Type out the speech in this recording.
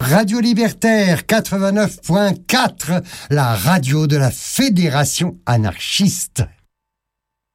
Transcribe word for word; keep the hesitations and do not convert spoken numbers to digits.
Radio Libertaire quatre-vingt-neuf point quatre, la radio de la Fédération anarchiste.